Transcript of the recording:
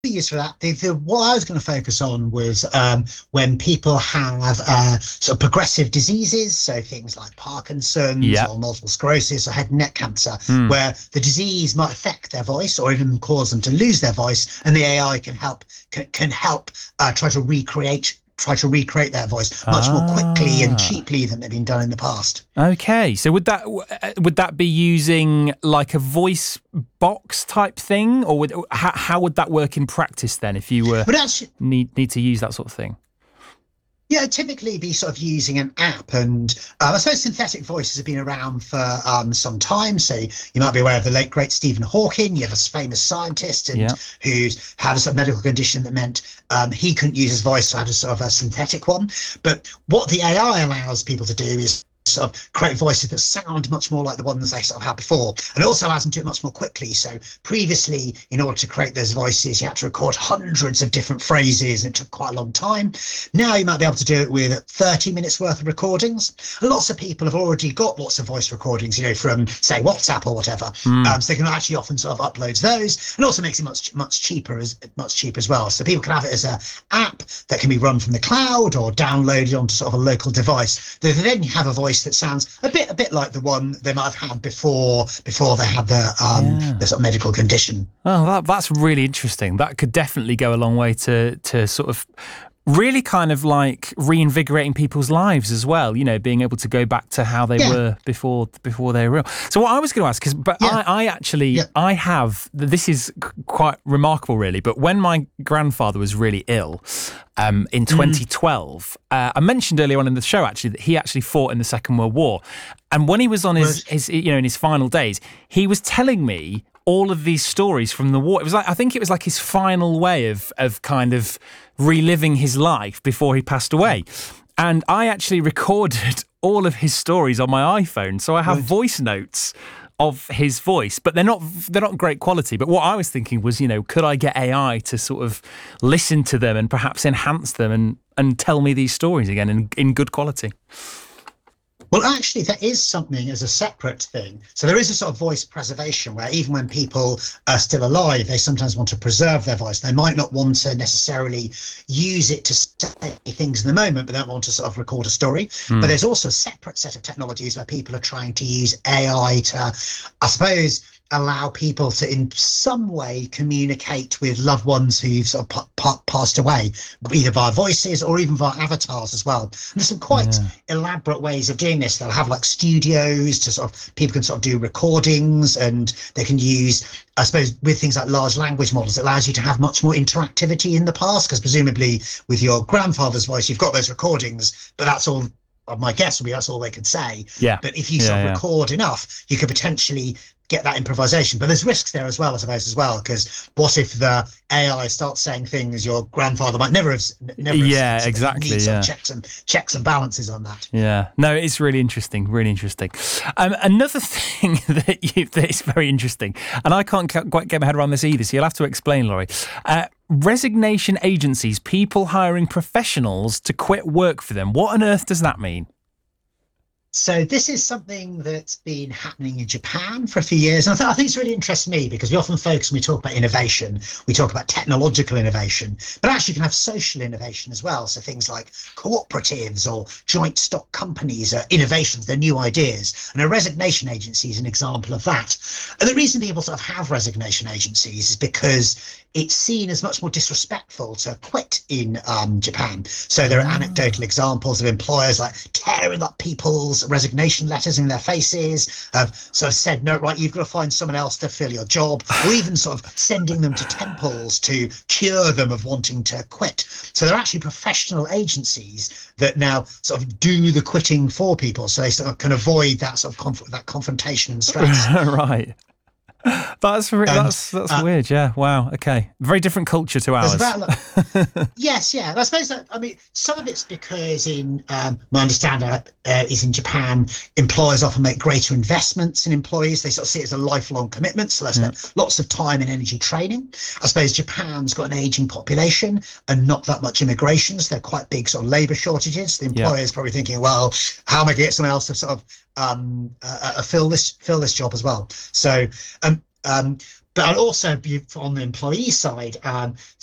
used for that. What I was going to focus on was when people have sort of progressive diseases, so things like Parkinson's Yeah. or multiple sclerosis or head and neck cancer, Mm. where the disease might affect their voice or even cause them to lose their voice, and the AI can help try to recreate their voice much more quickly and Ah. cheaply than they've been done in the past. Okay, so would that be using like a voice box type thing, or how would that work in practice then if you were But actually, need to use that sort of thing? yeah, typically be sort of using an app, and I suppose synthetic voices have been around for some time. So you might be aware of the late great Stephen Hawking. You have a famous scientist, and Yeah. who's had a sort of medical condition that meant he couldn't use his voice, so had a sort of a synthetic one. But what the AI allows people to do is sort of create voices that sound much more like the ones they sort of had before, and it also allows them to do it much more quickly. So previously, in order to create those voices, you had to record hundreds of different phrases, and it took quite a long time. Now you might be able to do it with 30 minutes worth of recordings. And lots of people have already got lots of voice recordings, from say WhatsApp or whatever. Mm. So they can actually often sort of upload those, and also makes it much cheaper as well. So people can have it as an app that can be run from the cloud or downloaded onto sort of a local device. They then have a voice that sounds a bit like the one they might have had before they had the sort of medical condition. Oh, that's really interesting. That could definitely go a long way to sort of really kind of like reinvigorating people's lives as well, being able to go back to how they were before they were real. So what I was going to ask is, I actually, I have, this is quite remarkable really, but when my grandfather was really ill in 2012, I mentioned earlier on in the show actually that he actually fought in the Second World War. And when he was on his in his final days, he was telling me all of these stories from the war. I think it was like his final way of kind of reliving his life before he passed away. And I actually recorded all of his stories on my iPhone. So I have voice notes of his voice, but they're not great quality. But what I was thinking was, could I get AI to sort of listen to them and perhaps enhance them and tell me these stories again in good quality? Well, actually, there is something as a separate thing. So there is a sort of voice preservation where even when people are still alive, they sometimes want to preserve their voice. They might not want to necessarily use it to say things in the moment, but they want to sort of record a story. But there's also a separate set of technologies where people are trying to use AI to, I suppose, allow people to in some way communicate with loved ones who've sort of passed away, either via voices or even via avatars as well. And there's some quite elaborate ways of doing this. They'll have like studios to sort of, people can sort of do recordings, and they can use, I suppose, with things like large language models, it allows you to have much more interactivity in the past, because presumably with your grandfather's voice, you've got those recordings, but that's all. My guess would be that's all they could say. Yeah. But if you sort of record enough, you could potentially get that improvisation. But there's risks there as well, I suppose, because what if the AI starts saying things your grandfather might never have said? Exactly. You need checks and balances on that. Yeah, no, it's really interesting, really interesting. Another thing that is very interesting, and I can't quite get my head around this either, so you'll have to explain, Laurie. Resignation agencies, people hiring professionals to quit work for them. What on earth does that mean? So this is something that's been happening in Japan for a few years. And I think it's really interesting me, because we often focus when we talk about innovation, we talk about technological innovation, but actually you can have social innovation as well. So things like cooperatives or joint stock companies are innovations, they're new ideas. And a resignation agency is an example of that. And the reason people sort of have resignation agencies is because it's seen as much more disrespectful to quit in Japan. So there are anecdotal examples of employers like tearing up people's resignation letters in their faces, have sort of said, no, right, you've got to find someone else to fill your job, or even sort of sending them to temples to cure them of wanting to quit. So there are actually professional agencies that now sort of do the quitting for people, so they sort of can avoid that sort of that confrontation and stress. Right. That's weird. Yeah. Wow. Okay. Very different culture to ours. Yes. Yeah. I suppose that, I mean, some of it's because in my understanding is in Japan, employers often make greater investments in employees. They sort of see it as a lifelong commitment. So they spend lots of time and energy training. I suppose Japan's got an aging population and not that much immigration. So they're quite big sort of labour shortages. The employer's probably thinking, well, how am I going to get someone else to sort of fill this job as well? So but also on the employee side,